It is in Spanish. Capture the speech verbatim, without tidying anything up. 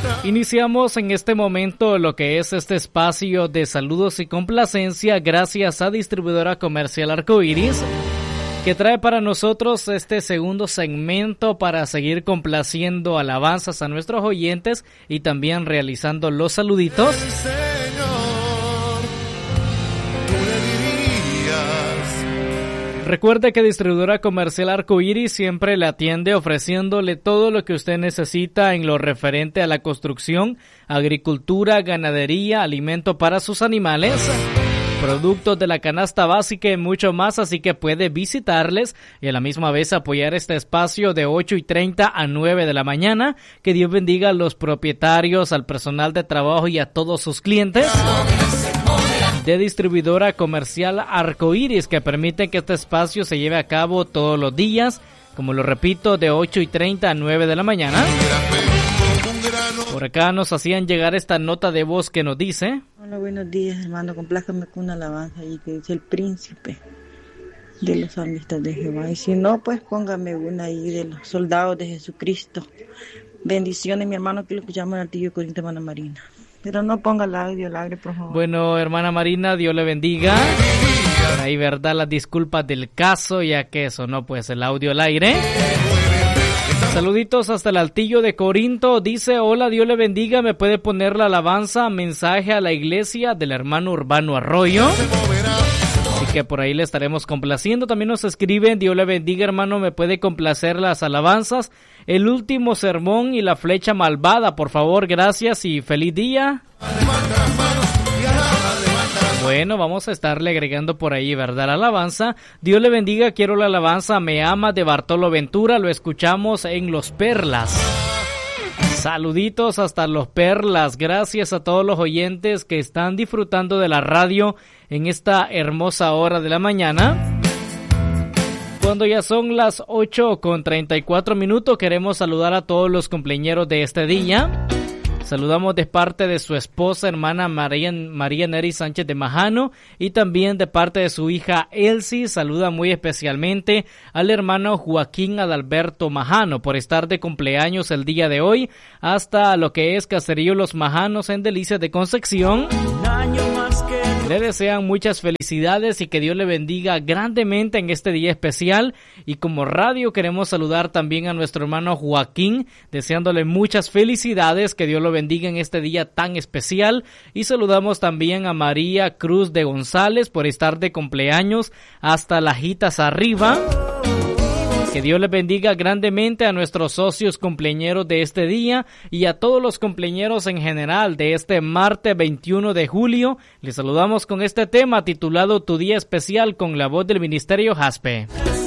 Iniciamos en este momento lo que es este espacio de saludos y complacencia gracias a Distribuidora Comercial Arcoíris, que trae para nosotros este segundo segmento para seguir complaciendo alabanzas a nuestros oyentes y también realizando los saluditos. Recuerde que Distribuidora Comercial Arcoíris siempre le atiende ofreciéndole todo lo que usted necesita en lo referente a la construcción, agricultura, ganadería, alimento para sus animales, productos de la canasta básica y mucho más, así que puede visitarles y a la misma vez apoyar este espacio de ocho y treinta a nueve de la mañana. Que Dios bendiga a los propietarios, al personal de trabajo y a todos sus clientes de Distribuidora Comercial Arcoíris, que permiten que este espacio se lleve a cabo todos los días, como lo repito, de ocho y treinta a nueve de la mañana. Por acá nos hacían llegar esta nota de voz que nos dice: hola, buenos días, hermano, complájame con una alabanza y que dice el príncipe de los salmistas de Jehová, y si no, pues póngame una ahí de los soldados de Jesucristo. Bendiciones, mi hermano, que lo escuchamos en Altillo Corinto, hermana Marina. Pero no ponga el audio al aire, por favor. Bueno, hermana Marina, Dios le bendiga. Por ahí, verdad, las disculpas del caso, ya que eso no, pues el audio al aire. Saluditos hasta el Altillo de Corinto. Dice: hola, Dios le bendiga. ¿Me puede poner la alabanza, mensaje a la iglesia del hermano Urbano Arroyo? Así que por ahí le estaremos complaciendo. También nos escriben: Dios le bendiga, hermano, ¿me puede complacer las alabanzas? El último sermón y la flecha malvada, por favor, gracias y feliz día. Bueno, vamos a estarle agregando por ahí, ¿verdad? La alabanza. Dios le bendiga, quiero la alabanza Me Ama de Bartolo Ventura. Lo escuchamos en Los Perlas. Saluditos hasta Los Perlas. Gracias a todos los oyentes que están disfrutando de la radio en esta hermosa hora de la mañana. Cuando ya son las ocho con treinta y cuatro minutos, queremos saludar a todos los cumpleañeros de este día. Saludamos de parte de su esposa, hermana María, María Neri Sánchez de Majano, y también de parte de su hija Elsie. Saluda muy especialmente al hermano Joaquín Adalberto Majano por estar de cumpleaños el día de hoy, hasta lo que es Caserío Los Majanos en Delicias de Concepción. Le desean muchas felicidades y que Dios le bendiga grandemente en este día especial. Y como radio queremos saludar también a nuestro hermano Joaquín, deseándole muchas felicidades, que Dios lo bendiga en este día tan especial. Y saludamos también a María Cruz de González por estar de cumpleaños hasta Lajitas arriba. Que Dios les bendiga grandemente a nuestros socios cumpleañeros de este día y a todos los cumpleañeros en general de este martes veintiuno de julio. Les saludamos con este tema titulado Tu Día Especial con la voz del Ministerio Jaspe.